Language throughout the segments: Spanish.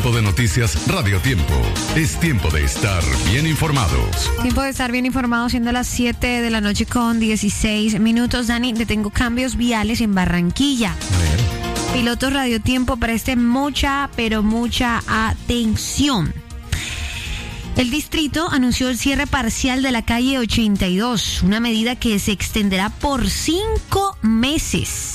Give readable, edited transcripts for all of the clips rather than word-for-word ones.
Tiempo de noticias Radio Tiempo. Es tiempo de estar bien informados. Tiempo de estar bien informados, siendo las 7 de la noche con 16 minutos. Dani, te tengo cambios viales en Barranquilla. A ver. Pilotos Radio Tiempo, presten mucha, pero mucha atención. El distrito anunció el cierre parcial de la calle 82, una medida que se extenderá por 5 meses.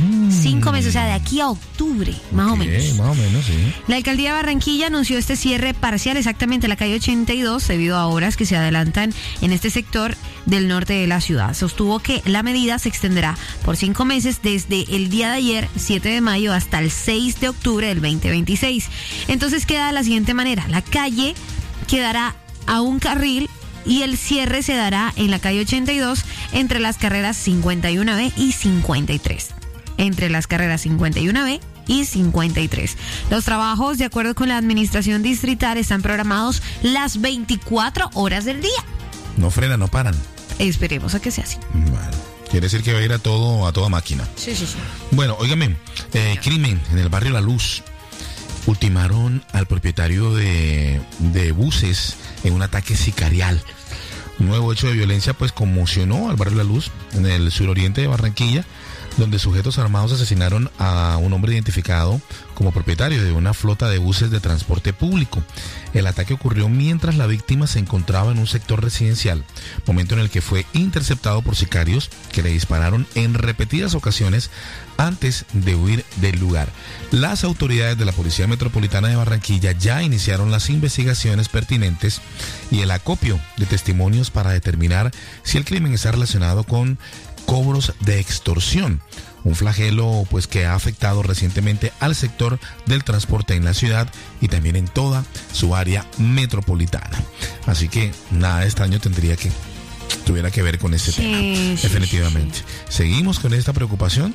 5 meses, o sea, de aquí a octubre, más o menos. Más o menos, sí. La alcaldía de Barranquilla anunció este cierre parcial exactamente en la calle 82 debido a obras que se adelantan en este sector del norte de la ciudad. Sostuvo que la medida se extenderá por 5 meses desde el día de ayer, 7 de mayo, hasta el 6 de octubre del 2026. Entonces queda de la siguiente manera: la calle quedará a un carril y el cierre se dará en la calle 82 entre las carreras 51B y 53. Entre las carreras 51B y 53. Los trabajos, de acuerdo con la administración distrital, están programados las 24 horas del día. No frenan, no paran. Esperemos a que sea así. Bueno, quiere decir que va a ir a toda máquina. Sí. Bueno, óigame, crimen en el barrio La Luz. Ultimaron al propietario de buses en un ataque sicarial. Un nuevo hecho de violencia pues conmocionó al barrio La Luz en el suroriente de Barranquilla, donde sujetos armados asesinaron a un hombre identificado como propietario de una flota de buses de transporte público. El ataque ocurrió mientras la víctima se encontraba en un sector residencial, momento en el que fue interceptado por sicarios que le dispararon en repetidas ocasiones antes de huir del lugar. Las autoridades de la Policía Metropolitana de Barranquilla ya iniciaron las investigaciones pertinentes y el acopio de testimonios para determinar si el crimen está relacionado con cobros de extorsión, un flagelo pues que ha afectado recientemente al sector del transporte en la ciudad y también en toda su área metropolitana. Así que nada extraño tuviera que ver con este tema, definitivamente. Seguimos con esta preocupación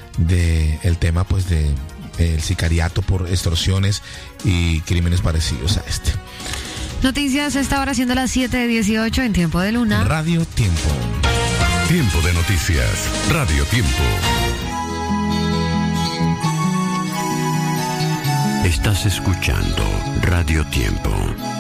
del tema pues de el sicariato por extorsiones y crímenes parecidos a este. Noticias a esta hora, siendo las 7:18 en Tiempo de Luna. Radio Tiempo. Tiempo de noticias Radio Tiempo. Estás escuchando Radio Tiempo.